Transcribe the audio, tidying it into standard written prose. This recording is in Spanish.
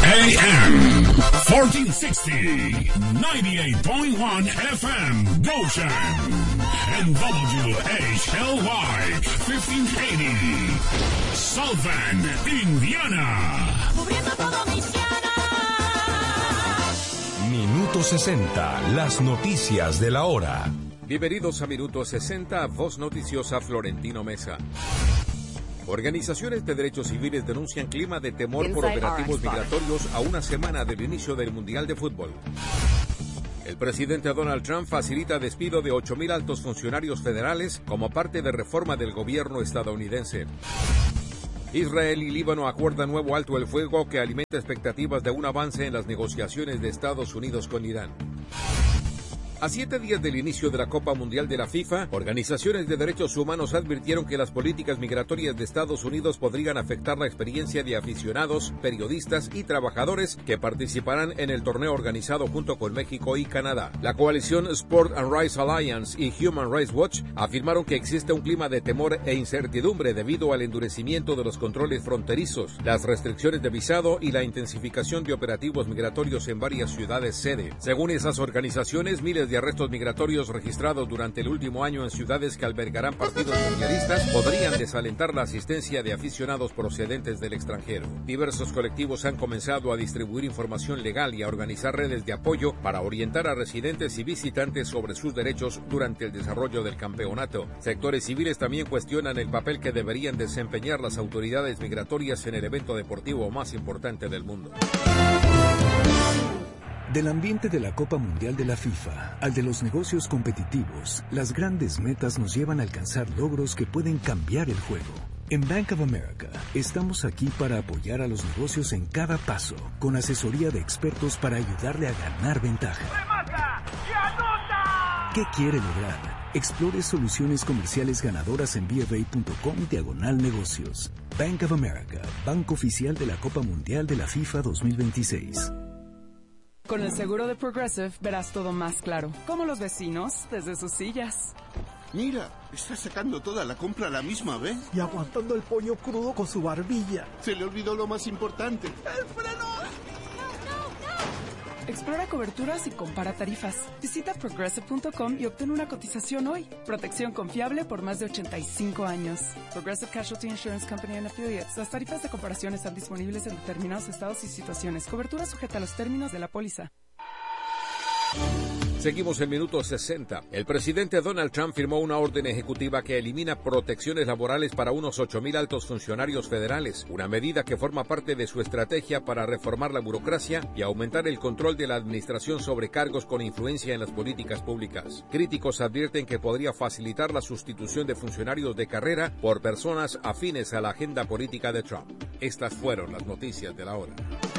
AM 1460, 98.1 FM, Goshen, and WHLY 1580, South Bend, Indiana. Minuto 60, las noticias de la hora. Bienvenidos a Minuto 60, voz noticiosa Florentino Mesa. Organizaciones de derechos civiles denuncian clima de temor por operativos migratorios a una semana del inicio del Mundial de Fútbol. El presidente Donald Trump facilita despido de 8,000 altos funcionarios federales como parte de reforma del gobierno estadounidense. Israel y Líbano acuerdan nuevo alto el fuego que alimenta expectativas de un avance en las negociaciones de Estados Unidos con Irán. A 7 días del inicio de la Copa Mundial de la FIFA, organizaciones de derechos humanos advirtieron que las políticas migratorias de Estados Unidos podrían afectar la experiencia de aficionados, periodistas y trabajadores que participarán en el torneo organizado junto con México y Canadá. La coalición Sport and Rights Alliance y Human Rights Watch afirmaron que existe un clima de temor e incertidumbre debido al endurecimiento de los controles fronterizos, las restricciones de visado y la intensificación de operativos migratorios en varias ciudades sede. Según esas organizaciones, miles de arrestos migratorios registrados durante el último año en ciudades que albergarán partidos mundialistas podrían desalentar la asistencia de aficionados procedentes del extranjero. Diversos colectivos han comenzado a distribuir información legal y a organizar redes de apoyo para orientar a residentes y visitantes sobre sus derechos durante el desarrollo del campeonato. Sectores civiles también cuestionan el papel que deberían desempeñar las autoridades migratorias en el evento deportivo más importante del mundo. Del ambiente de la Copa Mundial de la FIFA al de los negocios competitivos, las grandes metas nos llevan a alcanzar logros que pueden cambiar el juego. En Bank of America estamos aquí para apoyar a los negocios en cada paso, con asesoría de expertos para ayudarle a ganar ventaja. ¿Qué quiere lograr? Explore soluciones comerciales ganadoras en bfa.com/negocios. Bank of America, banco oficial de la Copa Mundial de la FIFA 2026. Con el seguro de Progressive verás todo más claro, como los vecinos desde sus sillas. Mira, está sacando toda la compra a la misma vez. Y aguantando el pollo crudo con su barbilla. Se le olvidó lo más importante. ¡El freno! Explora coberturas y compara tarifas. Visita Progressive.com y obtén una cotización hoy. Protección confiable por más de 85 años. Progressive Casualty Insurance Company and Affiliates. Las tarifas de comparación están disponibles en determinados estados y situaciones. Cobertura sujeta a los términos de la póliza. Seguimos en Minuto 60. El presidente Donald Trump firmó una orden ejecutiva que elimina protecciones laborales para unos 8,000 altos funcionarios federales, una medida que forma parte de su estrategia para reformar la burocracia y aumentar el control de la administración sobre cargos con influencia en las políticas públicas. Críticos advierten que podría facilitar la sustitución de funcionarios de carrera por personas afines a la agenda política de Trump. Estas fueron las noticias de la hora.